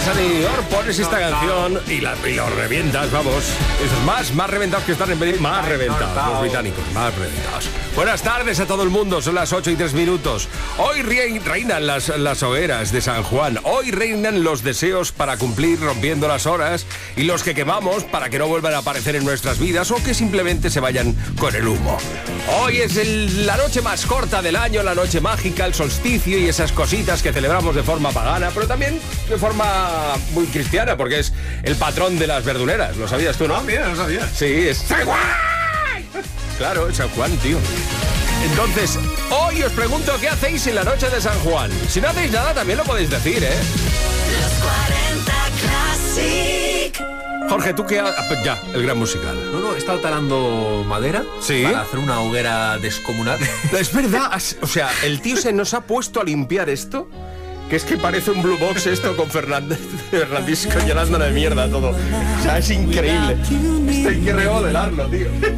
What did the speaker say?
Señor, pones esta canción y lo revientas, vamos. Es más reventados que están en Benidorm. Más reventados, los británicos, más reventados. Buenas tardes a todo el mundo, son las 8:03. Hoy reinan las hogueras de San Juan. Hoy reinan los deseos para cumplir rompiendo las horas y los que quemamos para que no vuelvan a aparecer en nuestras vidas o que simplemente se vayan con el humo. Hoy es la noche más corta del año, la noche mágica, el solsticio y esas cositas que celebramos de forma pagana, pero también de forma muy cristiana, porque es el patrón de las verduleras. ¿Lo sabías tú, no? Mira, no sabía. Sí, es San Juan. Claro, es San Juan, tío. Entonces, hoy os pregunto qué hacéis en la noche de San Juan. Si no hacéis nada, también lo podéis decir, ¿eh? Los 40 Classic. Jorge, ¿tú qué haces? Ya, el gran musical. No, he estado talando madera. Sí. Para hacer una hoguera descomunal. Es verdad, o sea, el tío se nos ha puesto a limpiar esto, que es que parece un blue box esto con Fernandisco llenándolo de mierda todo. O sea, es increíble. Esto hay que remodelarlo, tío.